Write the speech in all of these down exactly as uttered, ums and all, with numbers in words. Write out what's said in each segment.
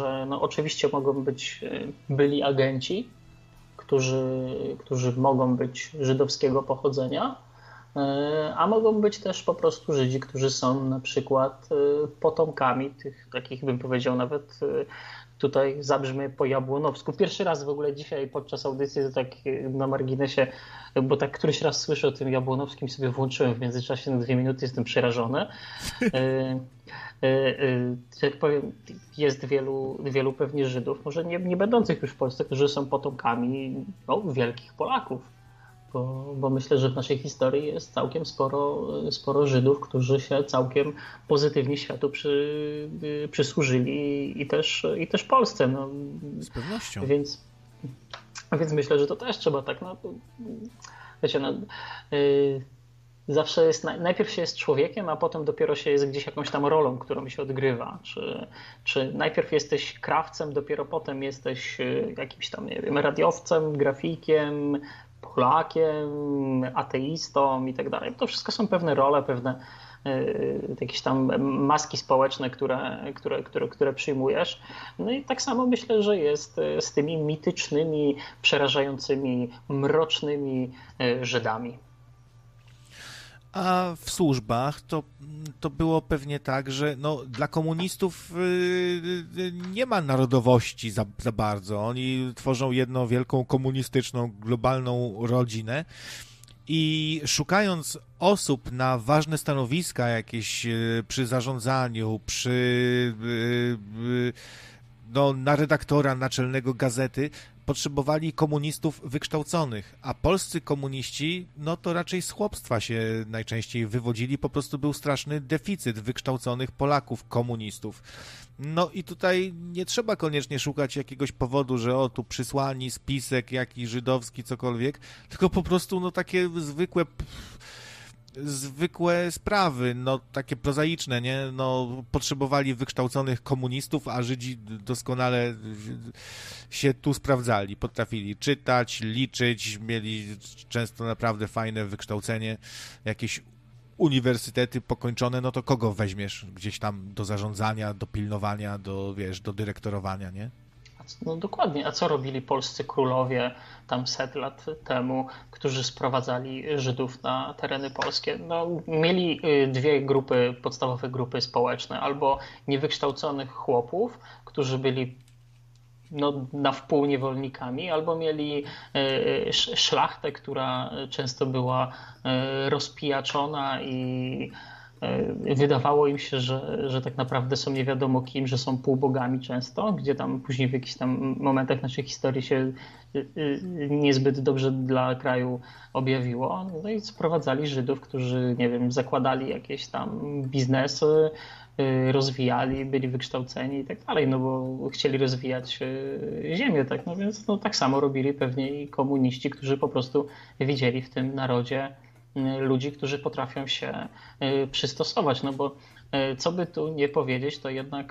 że no oczywiście mogą być byli agenci, którzy, którzy mogą być żydowskiego pochodzenia, a mogą być też po prostu Żydzi, którzy są na przykład potomkami tych takich, bym powiedział, nawet tutaj zabrzmie po jabłonowsku. Pierwszy raz w ogóle dzisiaj podczas audycji, to tak na marginesie, bo tak któryś raz słyszę o tym jabłonowskim, sobie włączyłem w międzyczasie na dwie minuty, jestem przerażony. Jak powiem, jest wielu, wielu pewnie Żydów, może nie, nie będących już w Polsce, którzy są potomkami no, wielkich Polaków. Bo, bo myślę, że w naszej historii jest całkiem sporo, sporo Żydów, którzy się całkiem pozytywnie światu przy, przysłużyli i też, i też Polsce. No. Z pewnością. Więc, więc myślę, że to też trzeba tak, no, wiecie, no, yy, zawsze jest, najpierw się jest człowiekiem, a potem dopiero się jest gdzieś jakąś tam rolą, którą się odgrywa. Czy, czy najpierw jesteś krawcem, dopiero potem jesteś jakimś tam, nie wiem, radiowcem, grafikiem, Polakiem, ateistą i tak dalej. To wszystko są pewne role, pewne y, jakieś tam maski społeczne, które, które, które, które przyjmujesz. No i tak samo myślę, że jest z tymi mitycznymi, przerażającymi, mrocznymi Żydami. A w służbach to, to było pewnie tak, że no, dla komunistów yy, nie ma narodowości za, za bardzo. Oni tworzą jedną wielką komunistyczną, globalną rodzinę i szukając osób na ważne stanowiska jakieś yy, przy zarządzaniu, przy yy, yy, no, na redaktora naczelnego gazety, potrzebowali komunistów wykształconych, a polscy komuniści, no to raczej z chłopstwa się najczęściej wywodzili, po prostu był straszny deficyt wykształconych Polaków, komunistów. No i tutaj nie trzeba koniecznie szukać jakiegoś powodu, że o, tu przysłani, spisek jakiś żydowski, cokolwiek, tylko po prostu no takie zwykłe... zwykłe sprawy, no takie prozaiczne, nie? No potrzebowali wykształconych komunistów, a Żydzi doskonale się tu sprawdzali, potrafili czytać, liczyć, mieli często naprawdę fajne wykształcenie, jakieś uniwersytety pokończone, no to kogo weźmiesz gdzieś tam do zarządzania, do pilnowania, do, wiesz, do dyrektorowania, nie? No dokładnie. A co robili polscy królowie tam set lat temu, którzy sprowadzali Żydów na tereny polskie? No, mieli dwie grupy, podstawowe grupy społeczne. Albo niewykształconych chłopów, którzy byli no, na wpół niewolnikami, albo mieli szlachtę, która często była rozpijaczona i wydawało im się, że, że tak naprawdę są nie wiadomo kim, że są półbogami często, gdzie tam później w jakichś tam momentach naszej historii się niezbyt dobrze dla kraju objawiło. No i sprowadzali Żydów, którzy, nie wiem, zakładali jakieś tam biznesy, rozwijali, byli wykształceni i tak dalej, no bo chcieli rozwijać ziemię, tak, no więc no, tak samo robili pewnie i komuniści, którzy po prostu widzieli w tym narodzie ludzi, którzy potrafią się przystosować, no bo co by tu nie powiedzieć, to jednak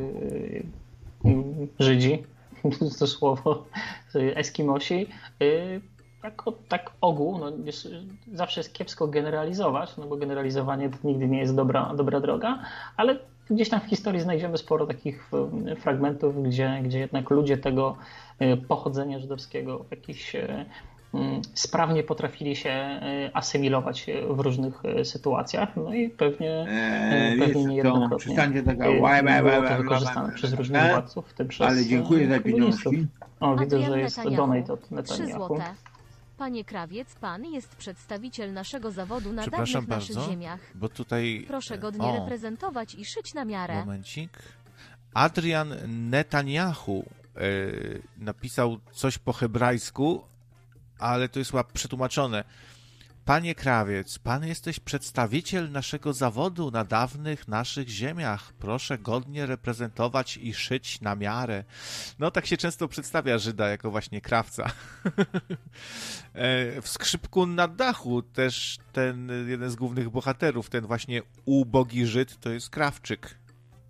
Żydzi, to słowo, Eskimosi, jako tak ogół, no jest, zawsze jest kiepsko generalizować, no bo generalizowanie to nigdy nie jest dobra, dobra droga, ale gdzieś tam w historii znajdziemy sporo takich fragmentów, gdzie, gdzie jednak ludzie tego pochodzenia żydowskiego w jakiś sprawnie potrafili się asymilować w różnych sytuacjach, no i pewnie, eee, pewnie niejednokrotnie było to wykorzystane przez różnych władców, w tym przez ale dziękuję za pieniążki. O, widzę, że jest donate od Netanyahu. Panie Krawiec, pan jest przedstawiciel naszego zawodu na Przepraszam dawnych naszych bardzo, ziemiach. Bo tutaj... Proszę godnie o, reprezentować i szyć na miarę. Momencik. Adrian Netanyahu yy, napisał coś po hebrajsku, ale to jest chyba przetłumaczone. Panie Krawiec, pan jesteś przedstawiciel naszego zawodu na dawnych naszych ziemiach. Proszę godnie reprezentować i szyć na miarę. No tak się często przedstawia Żyda jako właśnie krawca. W Skrzypku na dachu też ten jeden z głównych bohaterów, ten właśnie ubogi Żyd, to jest krawczyk.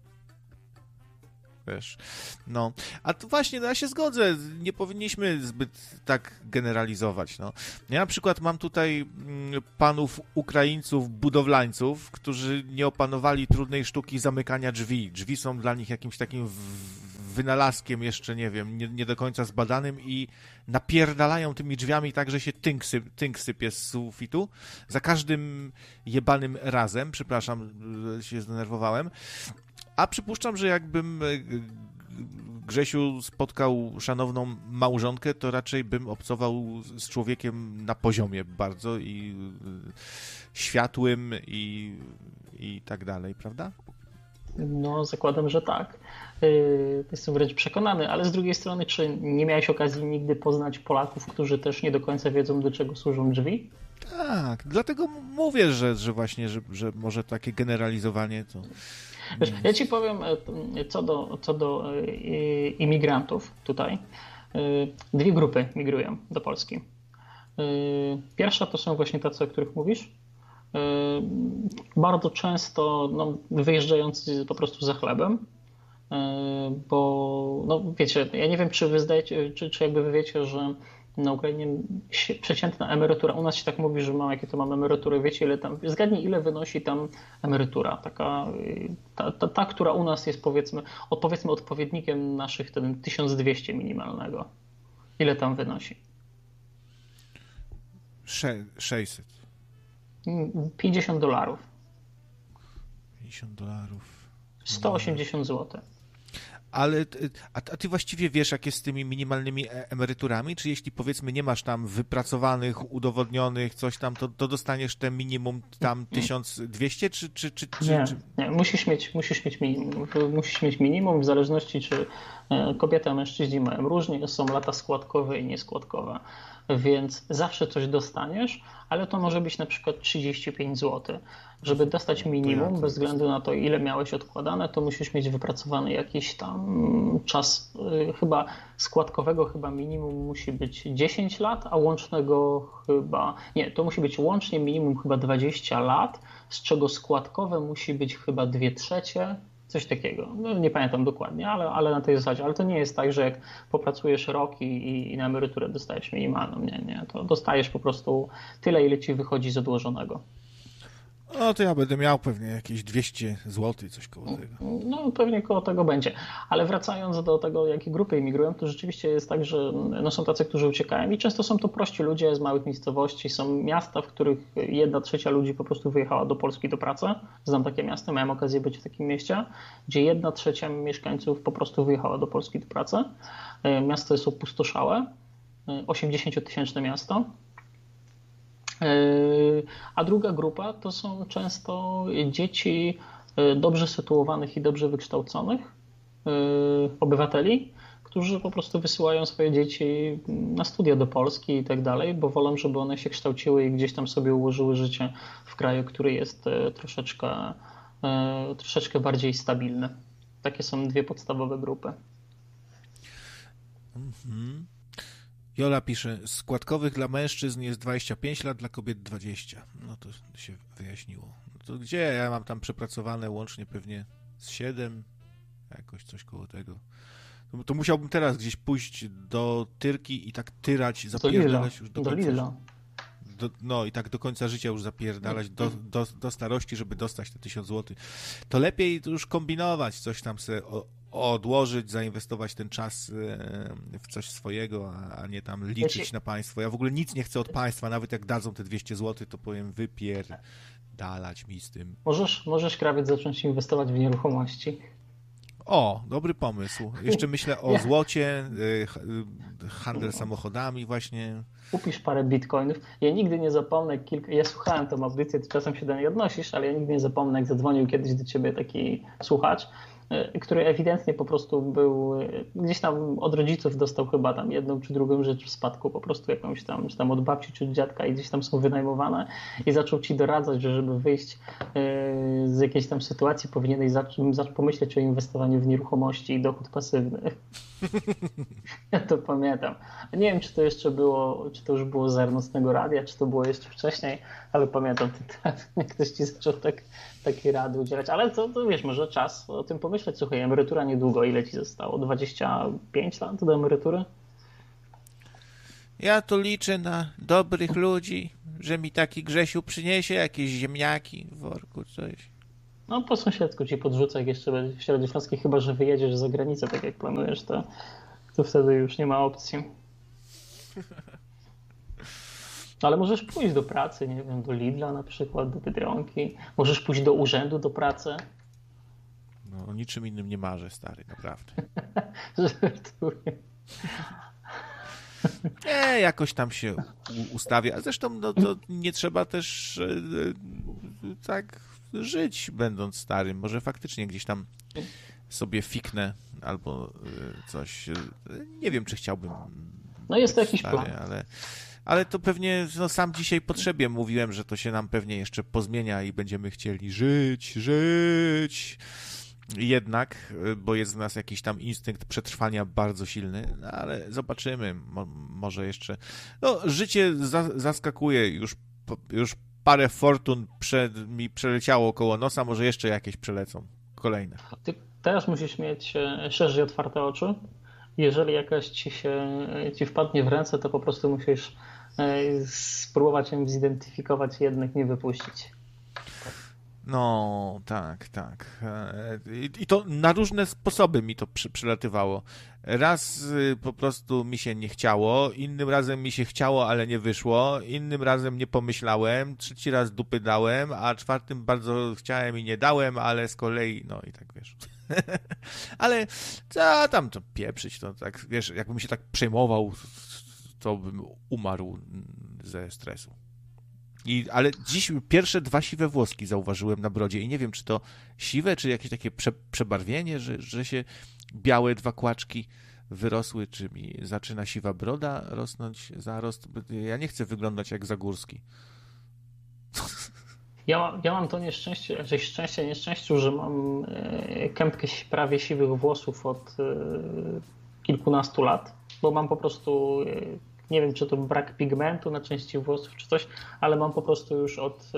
Wiesz. No, a to właśnie, no ja się zgodzę, nie powinniśmy zbyt tak generalizować, no. Ja na przykład mam tutaj panów Ukraińców, budowlańców, którzy nie opanowali trudnej sztuki zamykania drzwi. Drzwi są dla nich jakimś takim wynalazkiem jeszcze, nie wiem, nie, nie do końca zbadanym i napierdalają tymi drzwiami tak, że się tynk, syp, tynk sypie z sufitu. Za każdym jebanym razem, przepraszam, się zdenerwowałem. A przypuszczam, że jakbym Grzesiu spotkał szanowną małżonkę, to raczej bym obcował z człowiekiem na poziomie bardzo i światłym i, i tak dalej, prawda? No, zakładam, że tak. Yy, jestem wręcz przekonany, ale z drugiej strony, czy nie miałeś okazji nigdy poznać Polaków, którzy też nie do końca wiedzą, do czego służą drzwi? Tak, dlatego mówię, że, że właśnie, że, że może takie generalizowanie to... Wiesz, ja ci powiem, co do, co do imigrantów tutaj. Dwie grupy migrują do Polski. Pierwsza to są właśnie tacy, o których mówisz. Bardzo często no, wyjeżdżający po prostu za chlebem, bo no wiecie, ja nie wiem, czy wy zdajecie, czy, czy jakby wy wiecie, że na Ukrainie przeciętna emerytura, u nas się tak mówi, że mam, jakie to mam emerytury, wiecie ile tam, zgadnij ile wynosi tam emerytura, taka, ta, ta, ta która u nas jest powiedzmy, od, powiedzmy odpowiednikiem naszych ten tysiąc dwieście minimalnego. Ile tam wynosi? sześćset. pięćdziesiąt dolarów. pięćdziesiąt dolarów. sto osiemdziesiąt złotych. Ale a, a ty właściwie wiesz, jak jest z tymi minimalnymi emeryturami? Czy jeśli powiedzmy nie masz tam wypracowanych, udowodnionych, coś tam, to, to dostaniesz te minimum tam tysiąc dwieście? Czy, czy, czy, czy, nie, czy... nie, musisz mieć, musisz mieć minimum. Musisz mieć minimum w zależności, czy kobiety, a mężczyźni mają różnie, są lata składkowe i nieskładkowe. Więc zawsze coś dostaniesz, ale to może być na przykład trzydzieści pięć złotych. Żeby dostać minimum, ja bez względu na to, ile miałeś odkładane, to musisz mieć wypracowany jakiś tam czas, chyba składkowego chyba minimum musi być dziesięć lat, a łącznego chyba, nie, to musi być łącznie minimum chyba dwadzieścia lat, z czego składkowe musi być chyba dwie trzecie. Coś takiego. No, nie pamiętam dokładnie, ale, ale na tej zasadzie. Ale to nie jest tak, że jak popracujesz rok i, i na emeryturę dostajesz minimalną. Nie, nie. To dostajesz po prostu tyle, ile ci wychodzi z odłożonego. No to ja będę miał pewnie jakieś dwieście złotych, coś koło tego. No pewnie koło tego będzie. Ale wracając do tego, jakie grupy emigrują, to rzeczywiście jest tak, że no, są tacy, którzy uciekają i często są to prości ludzie z małych miejscowości. Są miasta, w których jedna trzecia ludzi po prostu wyjechała do Polski do pracy. Znam takie miasta, miałem okazję być w takim mieście, gdzie jedna trzecia mieszkańców po prostu wyjechała do Polski do pracy. Miasto jest opustoszałe, osiemdziesięciotysięczne miasto. A druga grupa to są często dzieci dobrze sytuowanych i dobrze wykształconych obywateli, którzy po prostu wysyłają swoje dzieci na studia do Polski i tak dalej, bo wolą, żeby one się kształciły i gdzieś tam sobie ułożyły życie w kraju, który jest troszeczkę, troszeczkę bardziej stabilny. Takie są dwie podstawowe grupy. Mhm. Jola pisze, składkowych dla mężczyzn jest dwadzieścia pięć lat, dla kobiet dwadzieścia. No to się wyjaśniło. No to gdzie? Ja mam tam przepracowane łącznie pewnie z siedem, jakoś coś koło tego. To, to musiałbym teraz gdzieś pójść do Tyrki i tak tyrać, zapierdalać już do, do końca. Lidla. Do, no i tak do końca życia już zapierdalać, do, do, do starości, żeby dostać te tysiąc złotych. To lepiej już kombinować, coś tam sobie o, odłożyć, zainwestować ten czas w coś swojego, a nie tam liczyć ja ci... na państwo. Ja w ogóle nic nie chcę od państwa, nawet jak dadzą te dwieście złotych, to powiem wypierdalać mi z tym. Możesz, możesz krawiec zacząć inwestować w nieruchomości. O, dobry pomysł. Jeszcze myślę o złocie, handel samochodami właśnie. Kupisz parę bitcoinów. Ja nigdy nie zapomnę, kilka... ja słuchałem tą audycję, ty czasem się do niej odnosisz, ale ja nigdy nie zapomnę, jak zadzwonił kiedyś do ciebie taki słuchacz, który ewidentnie po prostu był, gdzieś tam od rodziców dostał chyba tam jedną czy drugą rzecz w spadku, po prostu jakąś tam, czy tam od babci, czy od dziadka i gdzieś tam są wynajmowane i zaczął ci doradzać, że żeby wyjść z jakiejś tam sytuacji powinieneś zacząć pomyśleć o inwestowaniu w nieruchomości i dochód pasywny. Ja to pamiętam. Nie wiem, czy to jeszcze było, czy to już było z Ernostnego Radia, czy to było jeszcze wcześniej, ale pamiętam, jak ktoś ci zaczął tak, takie rady udzielać. Ale to, to wiesz, może czas o tym pomyśleć. Słuchaj, emerytura niedługo. Ile ci zostało? dwadzieścia pięć lat do emerytury? Ja to liczę na dobrych ludzi, że mi taki Grzesiu przyniesie jakieś ziemniaki w worku, coś. No po sąsiedzku ci podrzucę, jak jeszcze będziesz w Środzie Śląskiej, chyba że wyjedziesz za granicę, tak jak planujesz, to, to wtedy już nie ma opcji. Ale możesz pójść do pracy, nie wiem, do Lidla na przykład, do Biedronki. Możesz pójść do urzędu do pracy. No o niczym innym nie marzę, stary, naprawdę. Żartuję. Nie, jakoś tam się ustawia. A zresztą no, to nie trzeba też e, tak żyć, będąc starym. Może faktycznie gdzieś tam sobie fiknę albo e, coś. Nie wiem, czy chciałbym. No jest to jakiś stary, plan. ale, ale to pewnie no, sam dzisiaj potrzebie mówiłem, że to się nam pewnie jeszcze pozmienia i będziemy chcieli żyć, żyć. Jednak, bo jest w nas jakiś tam instynkt przetrwania bardzo silny, no ale zobaczymy, Mo, może jeszcze... No, życie za, zaskakuje, już, już parę fortun przed, mi przeleciało koło nosa, może jeszcze jakieś przelecą, kolejne. Ty teraz musisz mieć szerzej otwarte oczy. Jeżeli jakaś ci się ci wpadnie w ręce, to po prostu musisz spróbować ją zidentyfikować i jednak nie wypuścić. No, tak, tak. I to na różne sposoby mi to przy, przylatywało. Raz po prostu mi się nie chciało, innym razem mi się chciało, ale nie wyszło, innym razem nie pomyślałem, trzeci raz dupy dałem, a czwartym bardzo chciałem i nie dałem, ale z kolei, no i tak wiesz. Ale co tam to pieprzyć, to tak, wiesz, jakbym się tak przejmował, to bym umarł ze stresu. I, ale dziś pierwsze dwa siwe włoski zauważyłem na brodzie i nie wiem, czy to siwe, czy jakieś takie prze, przebarwienie, że, że się białe dwa kłaczki wyrosły, czy mi zaczyna siwa broda rosnąć zarost. Ja nie chcę wyglądać jak Zagórski. Ja, mam, ja mam to nieszczęście, znaczy szczęście, nieszczęściu, że mam kępkę prawie siwych włosów od kilkunastu lat, bo mam po prostu... Nie wiem, czy to brak pigmentu na części włosów, czy coś, ale mam po prostu już od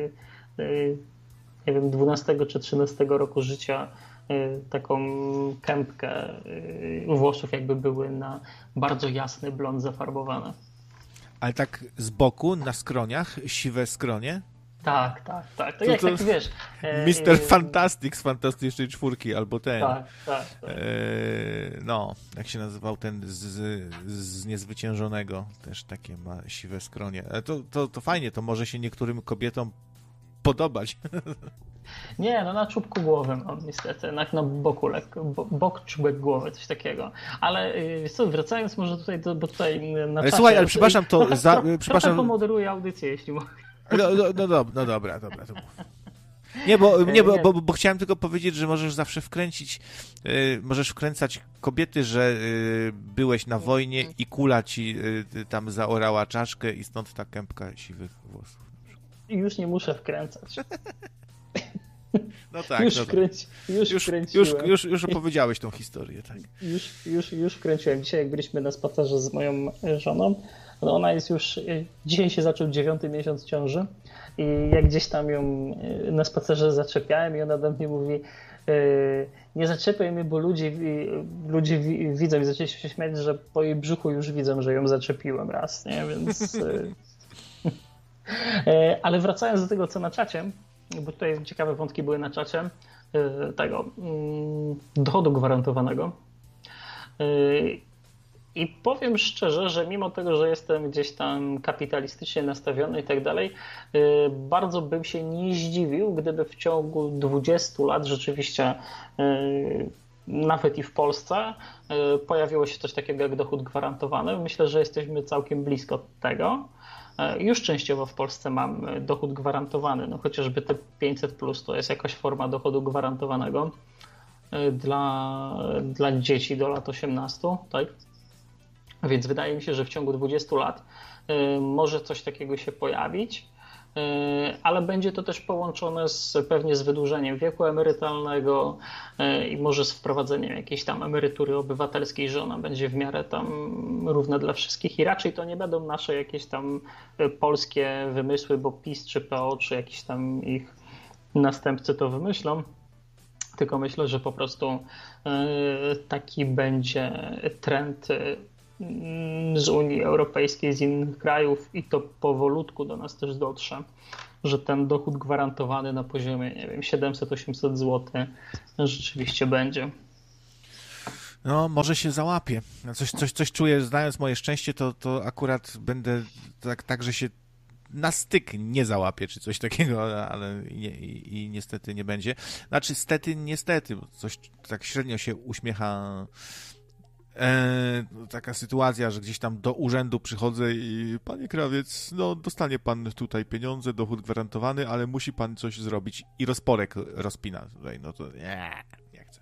nie wiem, dwunastego czy trzynastego roku życia taką kępkę włosów, jakby były na bardzo jasny blond zafarbowane. Ale tak z boku, na skroniach, siwe skronie? Tak, tak, tak. To, to jak to tak wiesz. mister E, Fantastic z Fantastycznej Czwórki, albo ten. Tak, tak. tak. E, no, jak się nazywał ten z, z Niezwyciężonego, też takie ma siwe skronie. To, to, to fajnie, to może się niektórym kobietom podobać. Nie, no na czubku głowy mam niestety, na, na boku lekko, bo, bok, czubek głowy, coś takiego. Ale co, wracając może tutaj, do, bo tutaj na ale czasie, słuchaj, ale przepraszam, to trochę, za, trochę, przepraszam. Trochę pomoderuję audycję, jeśli mogę. No, no, no, do, no dobra, dobra, to mów. Nie, bo, nie, bo, bo, bo chciałem tylko powiedzieć, że możesz zawsze wkręcić, y, możesz wkręcać kobiety, że y, byłeś na wojnie i kula ci y, tam zaorała czaszkę i stąd ta kępka siwych włosów. I już nie muszę wkręcać. No tak, już, no wkręci, już, już wkręciłem. Już, już, już opowiedziałeś tą historię, tak. Już, już, już wkręciłem. Dzisiaj jak byliśmy na spacerze z moją żoną, no ona jest już, dzisiaj się zaczął dziewiąty miesiąc ciąży i jak gdzieś tam ją na spacerze zaczepiałem i ona do mnie mówi, nie zaczepiaj mnie, bo ludzie, ludzie widzą i zaczęli się śmiać, że po jej brzuchu już widzą, że ją zaczepiłem raz, nie, więc... Ale wracając do tego, co na czacie, bo tutaj ciekawe wątki były na czacie, tego dochodu gwarantowanego. I powiem szczerze, że mimo tego, że jestem gdzieś tam kapitalistycznie nastawiony i tak dalej, bardzo bym się nie zdziwił, gdyby w ciągu dwudziestu lat rzeczywiście nawet i w Polsce pojawiło się coś takiego jak dochód gwarantowany. Myślę, że jesteśmy całkiem blisko tego. Już częściowo w Polsce mam dochód gwarantowany, no chociażby te pięćset plus to jest jakaś forma dochodu gwarantowanego dla, dla dzieci do lat osiemnastu, tak? Więc wydaje mi się, że w ciągu dwudziestu lat może coś takiego się pojawić, ale będzie to też połączone z, pewnie z wydłużeniem wieku emerytalnego i może z wprowadzeniem jakiejś tam emerytury obywatelskiej, że ona będzie w miarę tam równa dla wszystkich i raczej to nie będą nasze jakieś tam polskie wymysły, bo PiS czy P O czy jakiś tam ich następcy to wymyślą, tylko myślę, że po prostu taki będzie trend z Unii Europejskiej, z innych krajów i to powolutku do nas też dotrze. że ten dochód gwarantowany na poziomie, nie wiem, siedemset osiemset złotych rzeczywiście będzie. No, może się załapie. Coś, coś, coś czuję, znając moje szczęście, to, to akurat będę tak, tak, że się na styk nie załapie, czy coś takiego, ale nie, i, i niestety nie będzie. Znaczy, stety, niestety, coś tak średnio się uśmiecha e, taka sytuacja, że gdzieś tam do urzędu przychodzę i panie krawiec, no dostanie pan tutaj pieniądze, dochód gwarantowany, ale musi pan coś zrobić i rozporek rozpina tutaj, no to nie, nie chcę.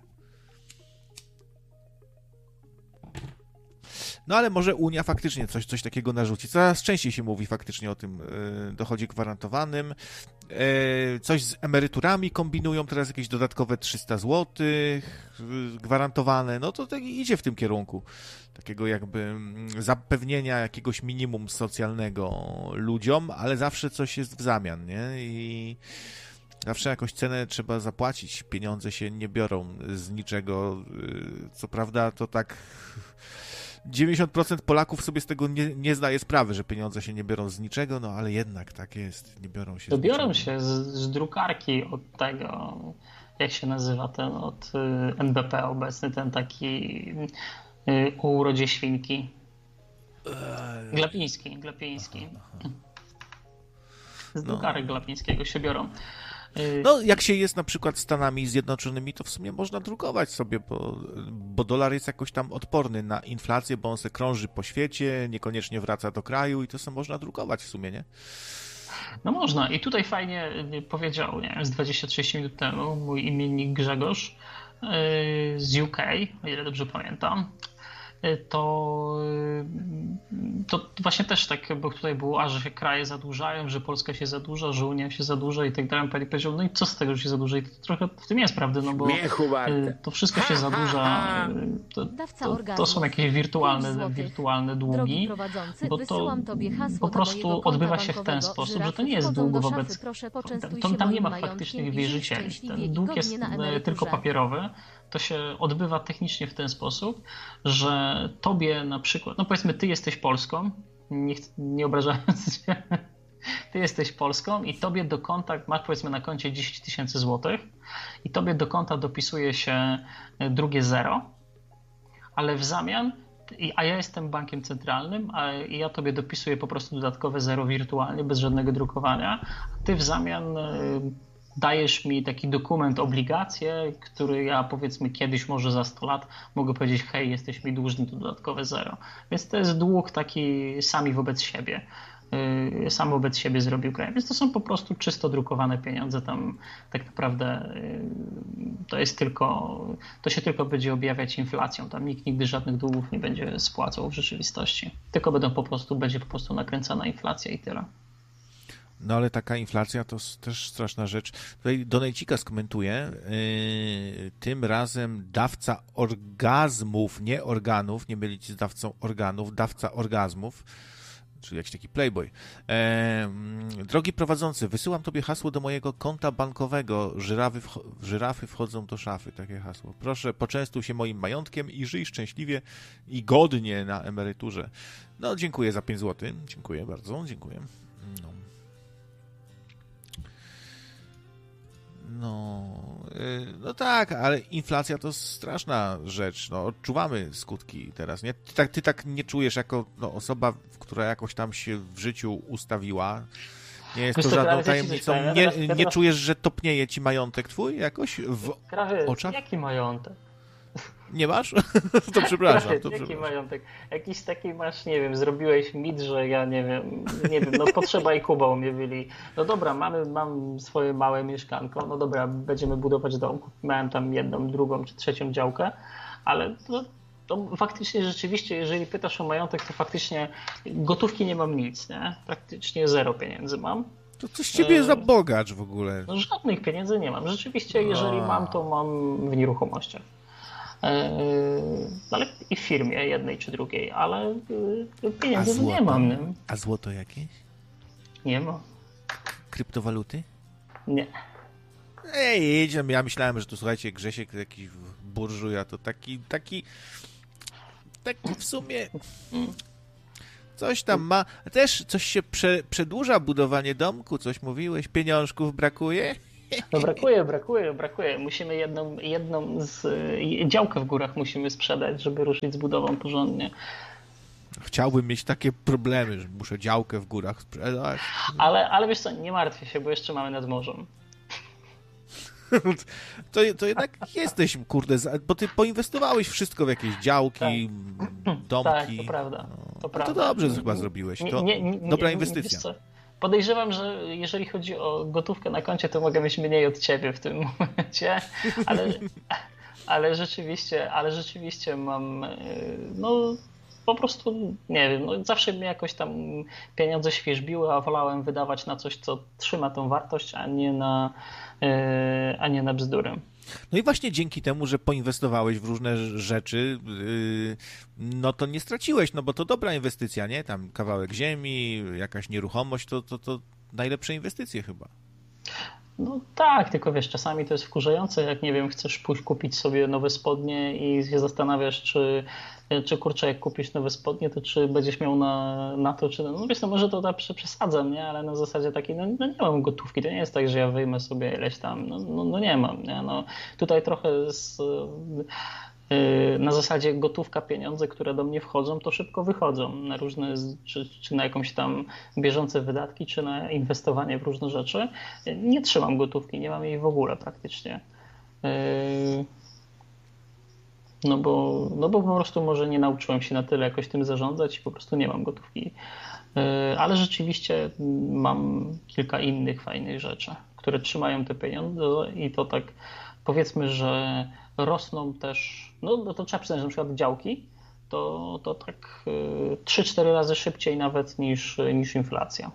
No ale może Unia faktycznie coś, coś takiego narzuci. Coraz częściej się mówi faktycznie o tym y, dochodzie gwarantowanym. Y, coś z emeryturami kombinują, teraz jakieś dodatkowe trzysta złotych y, gwarantowane. No to tak idzie w tym kierunku. Takiego jakby zapewnienia jakiegoś minimum socjalnego ludziom, ale zawsze coś jest w zamian, nie? I zawsze jakąś cenę trzeba zapłacić. Pieniądze się nie biorą z niczego. Y, co prawda to tak... dziewięćdziesiąt procent Polaków sobie z tego nie, nie zdaje sprawy, że pieniądze się nie biorą z niczego, no ale jednak tak jest, nie biorą się to z biorą niczego. się z, z drukarki od tego, jak się nazywa ten, od N B P obecny, ten taki o urodzie świnki. Glapiński, Glapiński. Z drukarek no. Glapińskiego się biorą. No, jak się jest na przykład Stanami Zjednoczonymi, to w sumie można drukować sobie, bo, bo dolar jest jakoś tam odporny na inflację, bo on se krąży po świecie, niekoniecznie wraca do kraju i to sobie można drukować w sumie, nie? No można. I tutaj fajnie powiedział, nie wiem, z dwadzieścia trzydzieści minut temu mój imiennik Grzegorz z U K, o ile dobrze pamiętam, to, to właśnie też tak, bo tutaj było, a że się kraje zadłużają, że Polska się zadłuża, że Unia się zadłuża i tak dalej. Pani powiedział, no i co z tego, że się zadłuża? I to trochę w tym jest, prawda? No bo to wszystko się zadłuża. To, to, to są jakieś wirtualne, wirtualne długi, bo to po prostu odbywa się w ten sposób, że to nie jest dług wobec... To, tam nie ma faktycznych wierzycieli. Ten dług jest tylko papierowy. To się odbywa technicznie w ten sposób, że tobie na przykład, no powiedzmy ty jesteś Polską, nie, nie obrażając się, ty jesteś Polską i tobie do konta, masz powiedzmy na koncie dziesięć tysięcy złotych i tobie do konta dopisuje się drugie zero, ale w zamian, a ja jestem bankiem centralnym, a ja tobie dopisuję po prostu dodatkowe zero wirtualnie, bez żadnego drukowania, a ty w zamian dajesz mi taki dokument, obligację, który ja powiedzmy kiedyś, może za sto lat mogę powiedzieć, hej, jesteś mi dłużny, to dodatkowe zero. Więc to jest dług taki sami wobec siebie. Yy, sam wobec siebie zrobił kraj. Więc to są po prostu czysto drukowane pieniądze. Tam tak naprawdę yy, to jest tylko, to się tylko będzie objawiać inflacją. Tam nikt nigdy żadnych długów nie będzie spłacał w rzeczywistości. Tylko będą po prostu, będzie po prostu nakręcana inflacja i tyle. No ale taka inflacja to też straszna rzecz. Tutaj Donejcika skomentuje, yy, tym razem dawca orgazmów, nie organów, nie mylić z dawcą organów, dawca orgazmów, czyli jakiś taki playboy. E, drogi prowadzący, wysyłam tobie hasło do mojego konta bankowego, żyrafy, wch- żyrafy wchodzą do szafy, takie hasło. Proszę, poczęstuj się moim majątkiem i żyj szczęśliwie i godnie na emeryturze. No, dziękuję za pięć złotych, dziękuję bardzo, dziękuję. No. No, no tak, ale inflacja to straszna rzecz. No, odczuwamy skutki teraz, nie? Ty tak, ty tak nie czujesz jako no, osoba, która jakoś tam się w życiu ustawiła. Nie jest to żadną tajemnicą. Nie, nie czujesz, że topnieje ci majątek twój jakoś w oczach? Jaki majątek? Nie masz? To przepraszam. To Jaki przepraszam. majątek? Jakiś taki masz, nie wiem, zrobiłeś mit, że ja nie wiem, nie wiem, no Potrzeba i Kuba u mnie byli. No dobra, mamy, mam swoje małe mieszkanko, no dobra, będziemy budować dom. Miałem tam jedną, drugą czy trzecią działkę, ale to, to faktycznie rzeczywiście, jeżeli pytasz o majątek, to faktycznie gotówki nie mam nic, nie? Praktycznie zero pieniędzy mam. To coś ciebie za bogacz w ogóle. No, żadnych pieniędzy nie mam. Rzeczywiście, jeżeli mam, to mam w nieruchomościach. Ale i w firmie jednej czy drugiej, ale pieniędzy nie mam. Nie? A złoto jakieś? Nie ma. Kryptowaluty? Nie. Ej, ja myślałem, że tu słuchajcie, Grzesiek jakiś burżuja, to taki, taki, taki w sumie, Coś tam ma. Też coś się prze, przedłuża budowanie domku, coś mówiłeś, pieniążków brakuje? No brakuje, brakuje, brakuje. Musimy jedną, jedną z działkę w górach musimy sprzedać, żeby ruszyć z budową porządnie. Chciałbym mieć takie problemy, że muszę działkę w górach sprzedać. Ale, ale wiesz co, nie martwię się, bo jeszcze mamy nad morzem. To, to jednak jesteś, kurde, bo ty poinwestowałeś wszystko w jakieś działki, tak. domki. Tak, to prawda. To, no, prawda. to dobrze chyba zrobiłeś. To nie, nie, nie, dobra inwestycja. Podejrzewam, że jeżeli chodzi o gotówkę na koncie, to mogę mieć mniej od ciebie w tym momencie, ale, ale rzeczywiście, ale rzeczywiście mam, no po prostu, nie wiem, no zawsze mnie jakoś tam pieniądze świeżbiły, a wolałem wydawać na coś, co trzyma tą wartość, a nie na, a nie na bzdury. No i właśnie dzięki temu, że poinwestowałeś w różne rzeczy, no to nie straciłeś, no bo to dobra inwestycja, nie? Tam kawałek ziemi, jakaś nieruchomość, to, to, to najlepsze inwestycje chyba. No tak, tylko wiesz, czasami to jest wkurzające, jak nie wiem, chcesz pójść kupić sobie nowe spodnie i się zastanawiasz, czy, czy kurczę, jak kupisz nowe spodnie, to czy będziesz miał na, na to, czy no wiesz, no może to tak przesadzam, nie? Ale na zasadzie takiej, no, no nie mam gotówki, to nie jest tak, że ja wyjmę sobie ileś tam, no, no, no nie mam, nie? No tutaj trochę z, na zasadzie gotówka, pieniądze, które do mnie wchodzą, to szybko wychodzą na różne, czy, czy na jakąś tam bieżące wydatki, czy na inwestowanie w różne rzeczy. Nie trzymam gotówki, nie mam jej w ogóle praktycznie. No bo, no bo po prostu może nie nauczyłem się na tyle jakoś tym zarządzać i po prostu nie mam gotówki. Ale rzeczywiście mam kilka innych fajnych rzeczy, które trzymają te pieniądze i to tak powiedzmy, że rosną też, no to trzeba przyznać, że na przykład działki, to, to tak trzy cztery razy szybciej nawet niż, niż inflacja.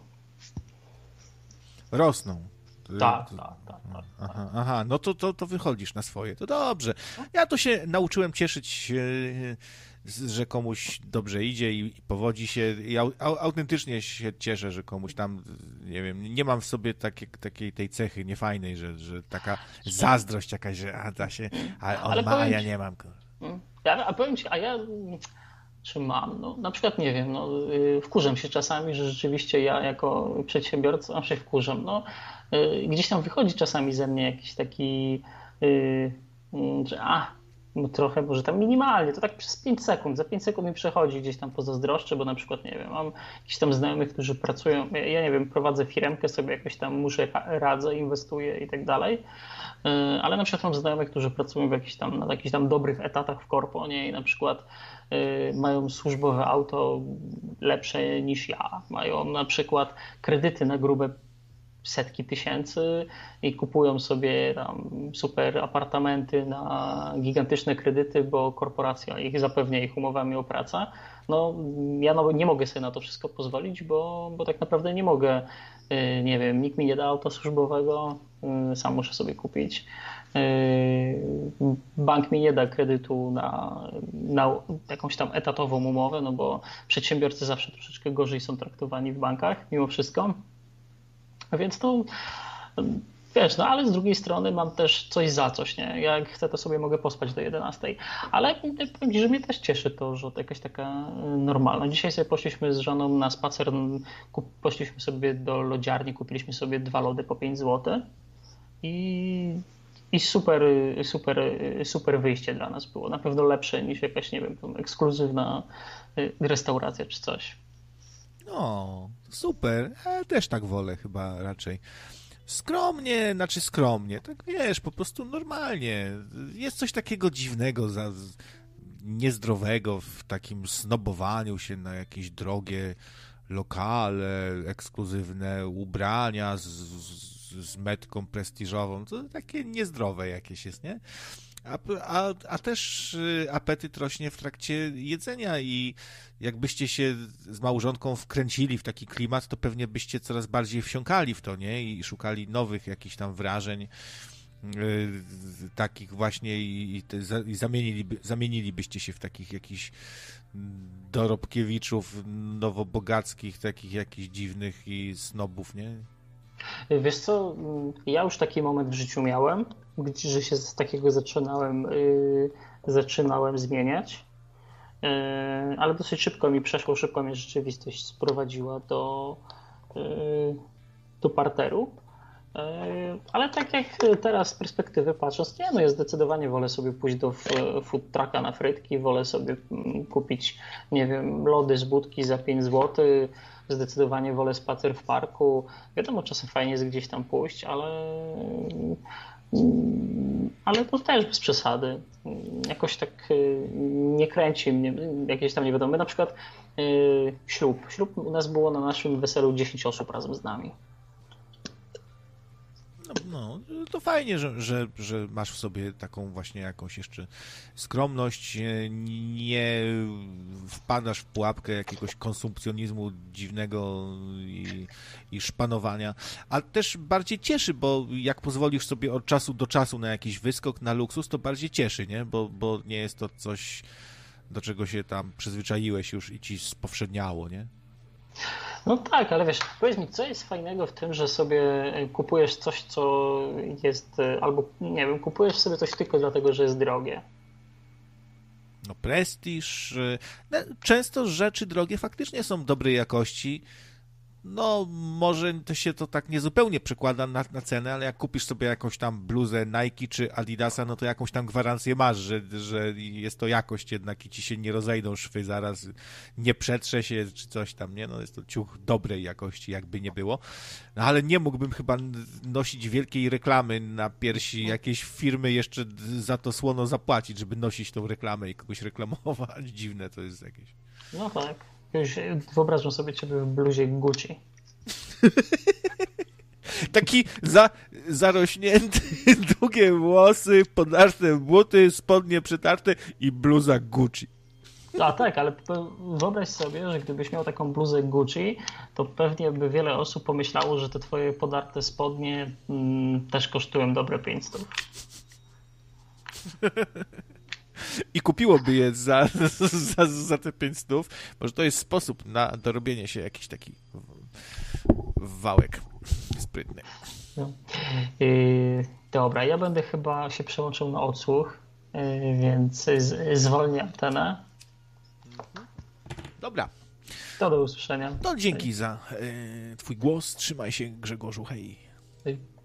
Rosną. Tak, tak, tak. tak, aha, tak. aha, no to, to, to wychodzisz na swoje, to dobrze. Ja to się nauczyłem cieszyć, że komuś dobrze idzie i powodzi się. Ja autentycznie się cieszę, że komuś tam, nie wiem, nie mam w sobie takiej, takiej tej cechy niefajnej, że, że taka zazdrość jakaś, że a, da się, a on Ale ma, a ja nie mam. Ja, a powiem ci, a ja czy mam? No, na przykład nie wiem, no, wkurzam się czasami, że rzeczywiście ja jako przedsiębiorca zawsze się wkurzam. No, gdzieś tam wychodzi czasami ze mnie jakiś taki, że a, no trochę, może tam minimalnie, to tak przez pięć sekund, za pięć sekund mi przechodzi gdzieś tam pozazdroszczę, bo na przykład, nie wiem, mam jakichś tam znajomych, którzy pracują, ja, ja nie wiem, prowadzę firmkę sobie jakoś tam, muszę, radzę, inwestuję i tak dalej, ale na przykład mam znajomych, którzy pracują w jakichś tam, na jakichś tam dobrych etatach w korpo, nie, i na przykład y, mają służbowe auto lepsze niż ja, mają na przykład kredyty na grube setki tysięcy i kupują sobie tam super apartamenty na gigantyczne kredyty, bo korporacja ich zapewnia ich umowami o pracę. No ja no, nie mogę sobie na to wszystko pozwolić, bo, bo tak naprawdę nie mogę, nie wiem, nikt mi nie da auta służbowego, sam muszę sobie kupić. Bank mi nie da kredytu na, na jakąś tam etatową umowę, no bo przedsiębiorcy zawsze troszeczkę gorzej są traktowani w bankach mimo wszystko. Więc to, wiesz, no ale z drugiej strony mam też coś za coś, nie? Jak chcę, to sobie mogę pospać do jedenastej. Ale powiem ci, że mnie też cieszy to, że to jakaś taka normalna. Dzisiaj sobie poszliśmy z żoną na spacer, poszliśmy sobie do lodziarni, kupiliśmy sobie dwa lody po pięć złotych i, i super, super, super wyjście dla nas było. Na pewno lepsze niż jakaś, nie wiem, ekskluzywna restauracja czy coś. No, super. Ja też tak wolę chyba raczej. Skromnie, znaczy skromnie, tak wiesz, po prostu normalnie. Jest coś takiego dziwnego, za, niezdrowego w takim snobowaniu się na jakieś drogie lokale, ekskluzywne ubrania z, z, z metką prestiżową. To takie niezdrowe jakieś jest, nie? A, a, a też apetyt rośnie w trakcie jedzenia i jakbyście się z małżonką wkręcili w taki klimat, to pewnie byście coraz bardziej wsiąkali w to, nie? I szukali nowych jakichś tam wrażeń yy, takich właśnie i, i, te, i zamieniliby, zamienilibyście się w takich jakichś dorobkiewiczów nowobogackich, takich jakichś dziwnych i snobów, nie? Wiesz co, ja już taki moment w życiu miałem, gdzie że się z takiego zaczynałem, yy, zaczynałem zmieniać ale dosyć szybko mi przeszło, szybko mnie rzeczywistość sprowadziła do, do parteru. Ale tak jak teraz z perspektywy patrząc, nie, no ja zdecydowanie wolę sobie pójść do food trucka na frytki, wolę sobie kupić, nie wiem, lody z budki za pięć złotych, zdecydowanie wolę spacer w parku. Wiadomo, czasem fajnie jest gdzieś tam pójść, ale, ale to też bez przesady. Jakoś tak nie kręci mnie, jakieś tam nie wiadomo. My na przykład ślub. Ślub u nas było na naszym weselu dziesięć osób razem z nami. No, to fajnie, że, że, że masz w sobie taką właśnie jakąś jeszcze skromność, nie wpadasz w pułapkę jakiegoś konsumpcjonizmu dziwnego i, i szpanowania, a też bardziej cieszy, bo jak pozwolisz sobie od czasu do czasu na jakiś wyskok, na luksus, to bardziej cieszy, nie? Bo, bo nie jest to coś, do czego się tam przyzwyczaiłeś już i ci spowszedniało, nie? No tak, ale wiesz, powiedz mi, co jest fajnego w tym, że sobie kupujesz coś, co jest, albo nie wiem, kupujesz sobie coś tylko dlatego, że jest drogie? No prestiż. No, często rzeczy drogie faktycznie są dobrej jakości. No, może to się to tak niezupełnie przekłada na, na cenę, ale jak kupisz sobie jakąś tam bluzę Nike czy Adidasa, no to jakąś tam gwarancję masz, że, że jest to jakość jednak i ci się nie rozejdą szwy zaraz, nie przetrze się czy coś tam, nie? No jest to ciuch dobrej jakości, jakby nie było. No ale nie mógłbym chyba nosić wielkiej reklamy na piersi jakiejś firmy, jeszcze za to słono zapłacić, żeby nosić tą reklamę i kogoś reklamować. Dziwne to jest jakieś. No tak. Już wyobrażam sobie ciebie w bluzie Gucci. Taki za, zarośnięty, długie włosy, podarte buty, spodnie przetarte i bluza Gucci. A tak, ale wyobraź sobie, że gdybyś miał taką bluzę Gucci, to pewnie by wiele osób pomyślało, że te twoje podarte spodnie mm, też kosztują dobre pięć stów. I kupiłoby je za, za, za te pięć stów, może to jest sposób na dorobienie się jakiś taki wałek sprytny. No. Yy, dobra, ja będę chyba się przełączył na odsłuch, yy, więc z, zwolnię antenę. Dobra. To do usłyszenia. To dzięki za y, twój głos. Trzymaj się, Grzegorzu. Hej. Hej.